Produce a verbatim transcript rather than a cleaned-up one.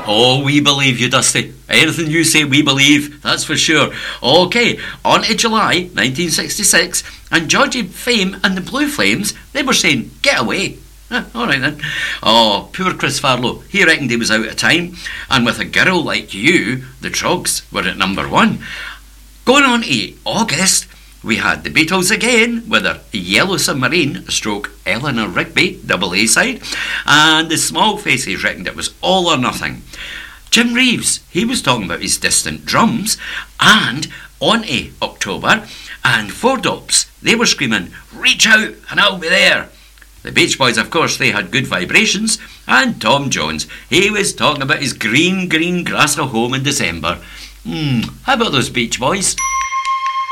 Oh, we believe you, Dusty. Anything you say, we believe, that's for sure. OK, on to July nineteen sixty-six, and Georgie Fame and the Blue Flames, they were saying, get away. Eh, all right then. Oh, poor Chris Farlow. He reckoned he was out of time. And with A Girl Like You, the Trogs were at number one. Going on to August, we had the Beatles again with their Yellow Submarine stroke Eleanor Rigby double A side, and the Small Faces reckoned it was all or nothing. Jim Reeves, he was talking about his distant drums. And on to October, and Four Dops, they were screaming, reach out and I'll be there. The Beach Boys, of course, they had Good Vibrations, and Tom Jones, he was talking about his green, green grass at home in December. Hmm, how about those Beach Boys?